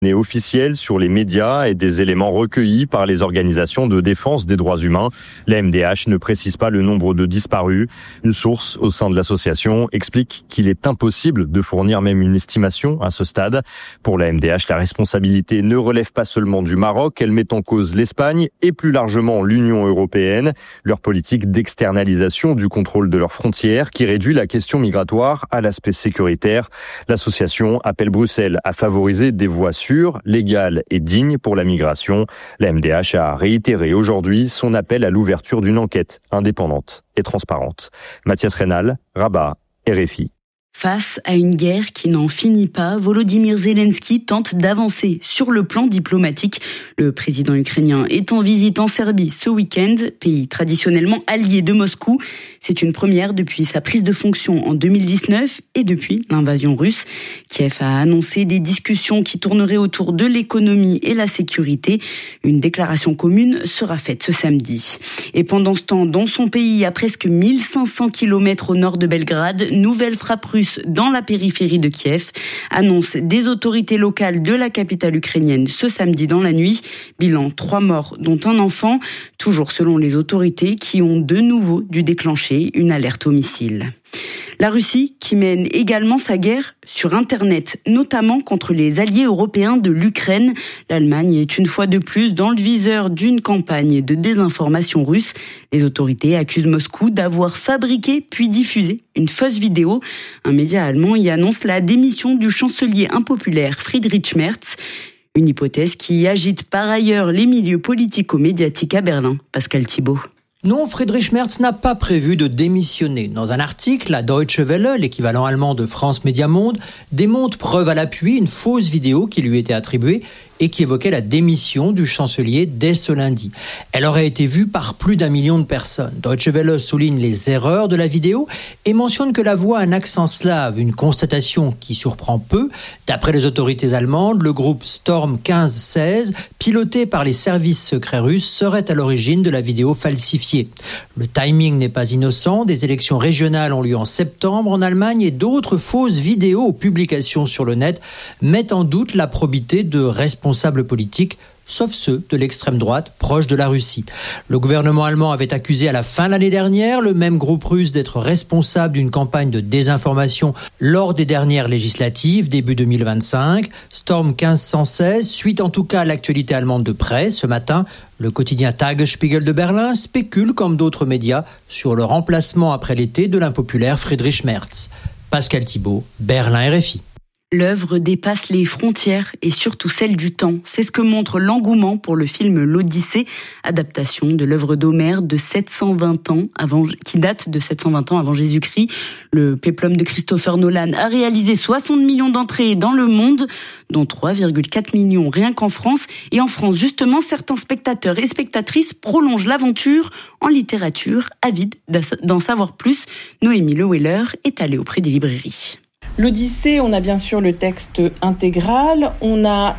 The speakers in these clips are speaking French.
officielle sur les médias et des éléments recueillis par les organisations de défense des droits humains. La MDH ne précise pas le nombre de disparus. Une source au sein de l'association explique qu'il est impossible de fournir même une estimation à ce stade. Pour la MDH, la responsabilité ne relève pas seulement du Maroc, elle met en cause l'Espagne et plus largement l'Union européenne. Leur politique d'externalisation du contrôle de leurs frontières qui réduit la question migratoire à l'aspect sécuritaire. L'association appelle Bruxelles à favoriser des voies sûres, légale et digne pour la migration. La MDH a réitéré aujourd'hui son appel à l'ouverture d'une enquête indépendante et transparente. Mathias Reynal, Rabat, RFI. Face à une guerre qui n'en finit pas, Volodymyr Zelensky tente d'avancer sur le plan diplomatique. Le président ukrainien est en visite en Serbie ce week-end, pays traditionnellement allié de Moscou. C'est une première depuis sa prise de fonction en 2019 et depuis l'invasion russe. Kiev a annoncé des discussions qui tourneraient autour de l'économie et la sécurité. Une déclaration commune sera faite ce samedi. Et pendant ce temps, dans son pays, à presque 1500 km au nord de Belgrade, nouvelle frappe russe dans la périphérie de Kiev, annonce des autorités locales de la capitale ukrainienne ce samedi dans la nuit. Bilan 3 morts, dont un enfant, toujours selon les autorités qui ont de nouveau dû déclencher une alerte au missile. La Russie qui mène également sa guerre sur Internet, notamment contre les alliés européens de l'Ukraine. L'Allemagne est une fois de plus dans le viseur d'une campagne de désinformation russe. Les autorités accusent Moscou d'avoir fabriqué puis diffusé une fausse vidéo. Un média allemand y annonce la démission du chancelier impopulaire Friedrich Merz. Une hypothèse qui agite par ailleurs les milieux politico-médiatiques à Berlin. Pascal Thibault. Non, Friedrich Merz n'a pas prévu de démissionner. Dans un article, la Deutsche Welle, l'équivalent allemand de France Média Monde, démontre preuve à l'appui une fausse vidéo qui lui était attribuée et qui évoquait la démission du chancelier dès ce lundi. Elle aurait été vue par plus d'1 million de personnes. Deutsche Welle souligne les erreurs de la vidéo et mentionne que la voix a un accent slave, une constatation qui surprend peu. D'après les autorités allemandes, le groupe Storm 1516, piloté par les services secrets russes, serait à l'origine de la vidéo falsifiée. Le timing n'est pas innocent. Des élections régionales ont lieu en septembre en Allemagne et d'autres fausses vidéos aux publications sur le net mettent en doute la probité de responsables politiques, sauf ceux de l'extrême droite proche de la Russie. Le gouvernement allemand avait accusé à la fin de l'année dernière le même groupe russe d'être responsable d'une campagne de désinformation lors des dernières législatives, début 2025. Storm 1516 suit en tout cas l'actualité allemande de près. Ce matin, le quotidien Tagesspiegel de Berlin spécule, comme d'autres médias, sur le remplacement après l'été de l'impopulaire Friedrich Merz. Pascal Thibault, Berlin RFI. L'œuvre dépasse les frontières et surtout celles du temps. C'est ce que montre l'engouement pour le film L'Odyssée, adaptation de l'œuvre d'Homère de 720 ans avant, qui date de 720 ans avant Jésus-Christ. Le péplum de Christopher Nolan a réalisé 60 millions d'entrées dans le monde, dont 3,4 millions rien qu'en France. Et en France, justement, certains spectateurs et spectatrices prolongent l'aventure en littérature, avides d'en savoir plus. Noémie Leweller est allée auprès des librairies. L'Odyssée, on a bien sûr le texte intégral, on a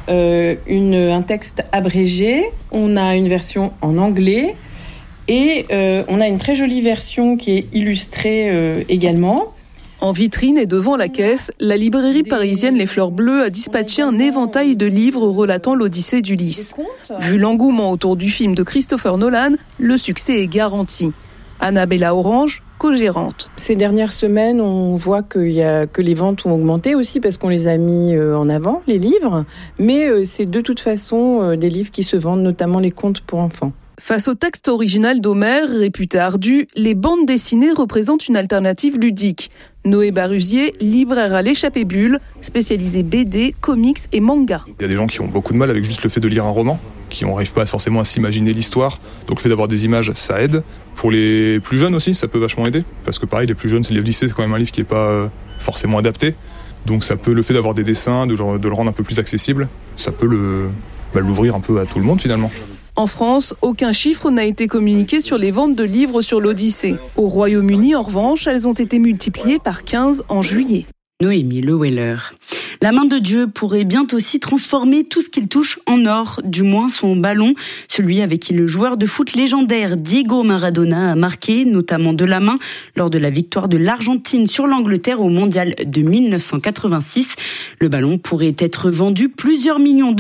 un texte abrégé, on a une version en anglais et on a une très jolie version qui est illustrée également. En vitrine et devant la caisse, la librairie parisienne Les Fleurs Bleues a dispatché un éventail de livres relatant l'Odyssée d'Ulysse. Vu l'engouement autour du film de Christopher Nolan, le succès est garanti. Annabella Orange, co-gérante. Ces dernières semaines, on voit que les ventes ont augmenté aussi parce qu'on les a mis en avant, les livres. Mais c'est de toute façon des livres qui se vendent, notamment les contes pour enfants. Face au texte original d'Homère, réputé ardu, les bandes dessinées représentent une alternative ludique. Noé Barusier, libraire à l'Échappée Bulle, spécialisé BD, comics et manga. Il y a des gens qui ont beaucoup de mal avec juste le fait de lire un roman, qui n'arrivent pas forcément à s'imaginer l'histoire. Donc le fait d'avoir des images, ça aide. Pour les plus jeunes aussi, ça peut vachement aider. Parce que pareil, les plus jeunes, l'Odyssée, c'est quand même un livre qui n'est pas forcément adapté. Donc ça peut, le fait d'avoir des dessins, de le rendre un peu plus accessible, ça peut l'ouvrir un peu à tout le monde finalement. En France, aucun chiffre n'a été communiqué sur les ventes de livres sur l'Odyssée. Au Royaume-Uni, en revanche, elles ont été multipliées par 15 en juillet. Noémie Leweller. La main de Dieu pourrait bientôt aussi transformer tout ce qu'il touche en or, du moins son ballon, celui avec qui le joueur de foot légendaire Diego Maradona a marqué, notamment de la main, lors de la victoire de l'Argentine sur l'Angleterre au Mondial de 1986. Le ballon pourrait être vendu plusieurs millions